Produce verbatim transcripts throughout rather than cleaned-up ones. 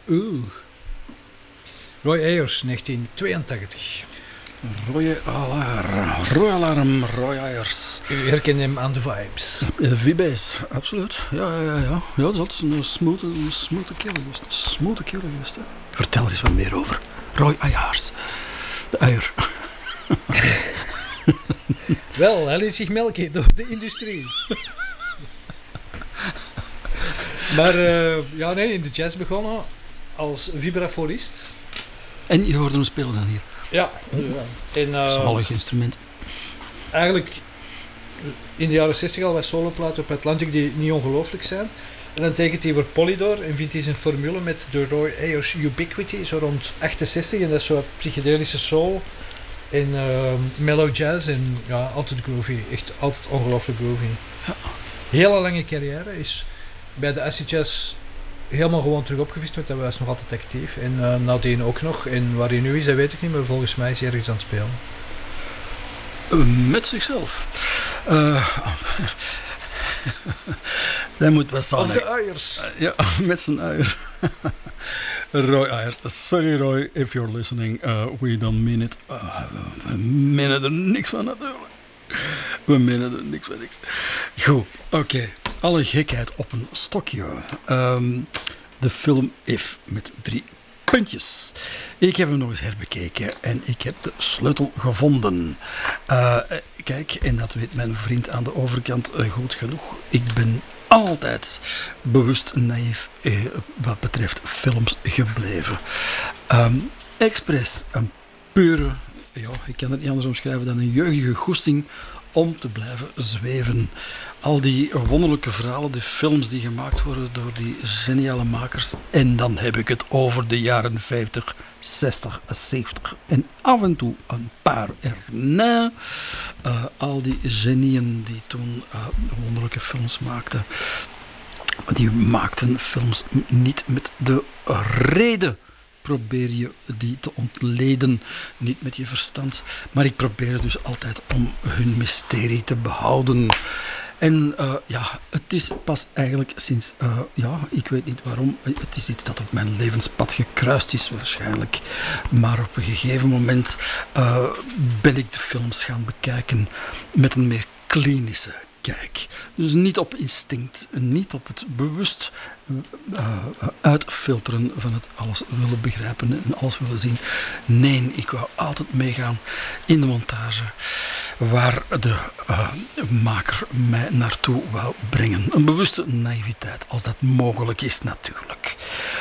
Oeh. Roy Ayers, negentien tweeëntachtig. Roy Alarm, Roy Alarm, Roy Ayers. U herkent hem aan de vibes. Uh, V-Bass, absoluut. Ja, ja, ja, ja. Ja, dat is altijd een smooth, een smooth kerel geweest. Een smooth kerel geweest, hè. Vertel er eens wat meer over. Roy Ayers. De uier. Wel, hij liet zich melken door de industrie. Maar uh, ja, nee, in de jazz begonnen als vibrafonist. En je hoorde hem spelen dan hier? Ja. ja. En, uh, zalig instrument. Eigenlijk in de jaren zestig al wat soloplaten op Atlantic die niet ongelooflijk zijn. En dan tekent hij voor Polydor en vindt hij zijn formule met de Roy Ayers Ubiquity, zo rond achtenzestig. En dat is zo psychedelische soul en uh, mellow jazz en ja, altijd groovy. Echt altijd ongelooflijk groovy. Ja. Hele lange carrière, is bij de acid jazz helemaal gewoon terug opgevist, want hij was nog altijd actief. En uh, nadien ook nog. En waar hij nu is, dat weet ik niet, maar volgens mij is hij ergens aan het spelen. Uh, met zichzelf. Uh, dat moet wel zijn. Of de uiers. Uh, ja, met zijn uier. Roy Ayers. Sorry Roy, if you're listening. Uh, we don't mean it. Uh, we menen er niks van natuurlijk. We menen er niks van niks. Goed, oké. Okay. Alle gekheid op een stokje. Um, de film If met drie puntjes. Ik heb hem nog eens herbekeken en ik heb de sleutel gevonden. Uh, kijk, en dat weet mijn vriend aan de overkant uh, goed genoeg. Ik ben altijd bewust naïef uh, wat betreft films gebleven. Um, Express, een pure, ja, ik kan het niet anders omschrijven dan een jeugdige goesting om te blijven zweven. Al die wonderlijke verhalen, die films die gemaakt worden door die geniale makers. En dan heb ik het over de jaren vijftig, zestig, zeventig. En af en toe een paar erna. Uh, al die genieën die toen uh, wonderlijke films maakten. Die maakten films niet met de reden. Probeer je die te ontleden, niet met je verstand. Maar ik probeer dus altijd om hun mysterie te behouden. En uh, ja, het is pas eigenlijk sinds, uh, ja, ik weet niet waarom, het is iets dat op mijn levenspad gekruist is waarschijnlijk. Maar op een gegeven moment uh, ben ik de films gaan bekijken met een meer klinische kijk. Dus niet op instinct, niet op het bewust uh, uitfilteren van het alles willen begrijpen en alles willen zien. Nee, ik wou altijd meegaan in de montage waar de uh, maker mij naartoe wou brengen. Een bewuste naïviteit, als dat mogelijk is natuurlijk.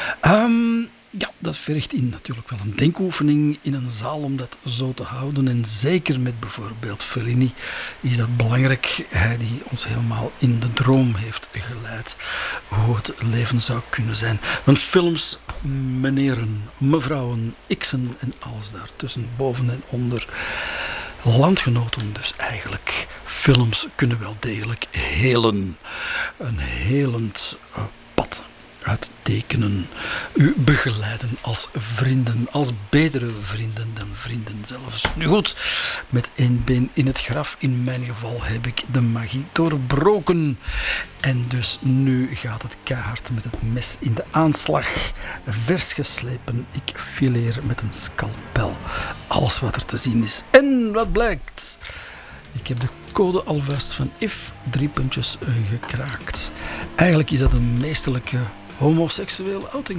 Um, Ja, dat vergt in natuurlijk wel een denkoefening in een zaal om dat zo te houden. En zeker met bijvoorbeeld Fellini is dat belangrijk. Hij die ons helemaal in de droom heeft geleid. Hoe het leven zou kunnen zijn. Want films, meneren, mevrouwen, x'en en alles daartussen, boven en onder. Landgenoten dus eigenlijk. Films kunnen wel degelijk helen. Een helend uh, pad uittekenen, u begeleiden als vrienden, als betere vrienden dan vrienden zelfs. Nu goed, met één been in het graf, in mijn geval heb ik de magie doorbroken. En dus nu gaat het keihard met het mes in de aanslag. Vers geslepen, ik fileer met een scalpel. Alles wat er te zien is. En wat blijkt? Ik heb de code alvast van If drie puntjes gekraakt. Eigenlijk is dat een meesterlijke homoseksuele outing.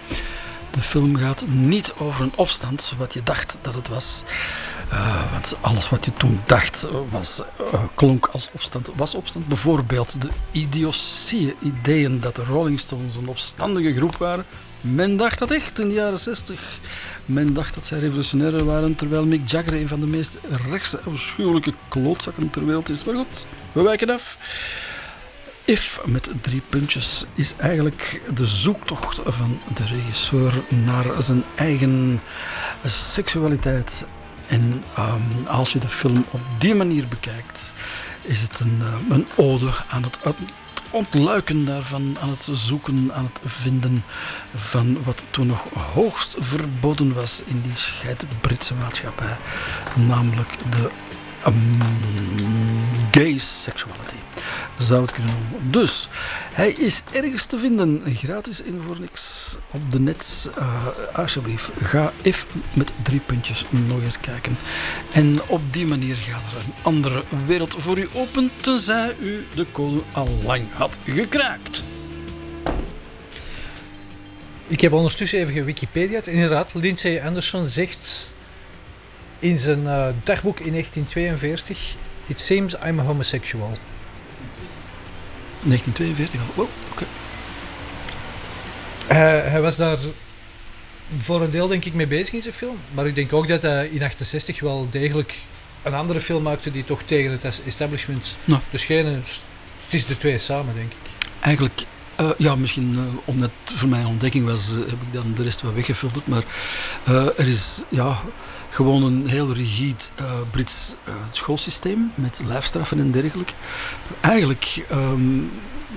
De film gaat niet over een opstand, wat je dacht dat het was. Uh, want alles wat je toen dacht was, uh, klonk als opstand, was opstand. Bijvoorbeeld de idiotie ideeën dat de Rolling Stones een opstandige groep waren. Men dacht dat echt in de jaren zestig. Men dacht dat zij revolutionair waren, terwijl Mick Jagger een van de meest rechtse, afschuwelijke klootzakken ter wereld is. Maar goed, we wijken af. If met drie puntjes is eigenlijk de zoektocht van de regisseur naar zijn eigen seksualiteit. En um, als je de film op die manier bekijkt, is het een, uh, een ode aan het uit, ontluiken daarvan, aan het zoeken, aan het vinden van wat toen nog hoogst verboden was in die scheid Britse maatschappij. Namelijk de um, gay sexuality. Zou het kunnen noemen. Dus, hij is ergens te vinden, gratis in voor niks, op de net. Uh, alsjeblieft, ga even met drie puntjes nog eens kijken. En op die manier gaat er een andere wereld voor u open, tenzij u de code al lang had gekraakt. Ik heb ondertussen even gewikipedia's. En inderdaad, Lindsay Anderson zegt in zijn uh, dagboek in negentien tweeënveertig: It seems I'm a homosexual. negentien tweeënveertig al. Wow, oké. Okay. Uh, hij was daar voor een deel denk ik mee bezig in zijn film. Maar ik denk ook dat hij in achtenzestig wel degelijk een andere film maakte die toch tegen het establishment... Nou. Dus geen... Het is de twee samen, denk ik. Eigenlijk... Uh, ja, misschien uh, omdat het voor mij een ontdekking was, uh, heb ik dan de rest wel weggefilterd. Maar uh, er is ja, gewoon een heel rigide uh, Brits uh, schoolsysteem met lijfstraffen en dergelijke. Eigenlijk, um,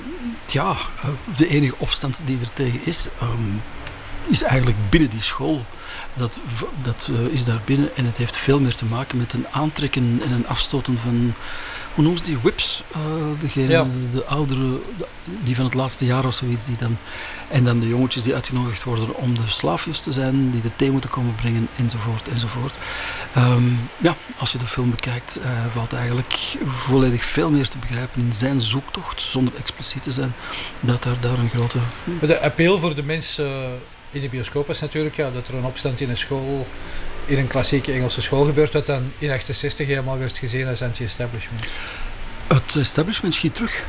ja, uh, de enige opstand die er tegen is, um, is eigenlijk binnen die school. Dat, dat uh, is daar binnen en het heeft veel meer te maken met een aantrekken en een afstoten van... Hoe noemen ze die? Whips? Uh, degene, ja. de, de oudere, de, die van het laatste jaar of zoiets. Die dan, en dan de jongetjes die uitgenodigd worden om de slaafjes te zijn, die de thee moeten komen brengen, enzovoort, enzovoort. Um, ja, als je de film bekijkt, uh, valt eigenlijk volledig veel meer te begrijpen in zijn zoektocht, zonder expliciet te zijn, dat daar, daar een grote... Maar de appeal voor de mensen in de bioscoop is natuurlijk ja, dat er een opstand in een school... in een klassieke Engelse school gebeurt, wat dan in achtenzestig helemaal werd gezien als anti-establishment. Het establishment schiet terug.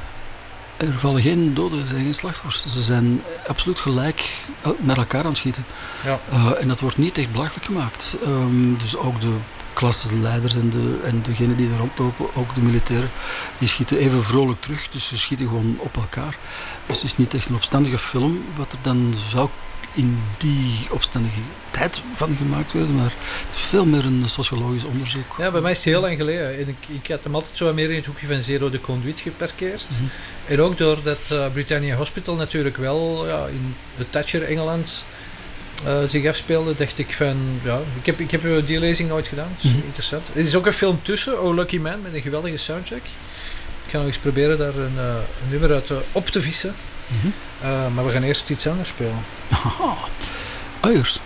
Er vallen geen doden, er zijn geen slachtoffers. Ze zijn absoluut gelijk naar elkaar aan het schieten. Ja. Uh, en dat wordt niet echt belachelijk gemaakt. Um, dus ook de klassenleiders en, de, en degenen die er rondlopen, ook de militairen, die schieten even vrolijk terug. Dus ze schieten gewoon op elkaar. Dus het is niet echt een opstandige film, wat er dan zou in die opstandige tijd van gemaakt werden, maar het is veel meer een sociologisch onderzoek. Ja, bij mij is het heel lang geleden. En ik, ik had hem altijd zo meer in het hoekje van Zero de Conduit geparkeerd. Mm-hmm. En ook doordat uh, Britannia Hospital natuurlijk wel ja, in het Thatcher Engeland uh, zich afspeelde, dacht ik van, ja, ik heb, ik heb die lezing nooit gedaan. Dat is mm-hmm. interessant. Er is ook een film tussen, Oh Lucky Man, met een geweldige soundtrack. Ik ga nog eens proberen daar een, uh, een nummer uit uh, op te vissen. Mm-hmm. Uh, maar we gaan eerst iets anders spelen. Aha. Uiers.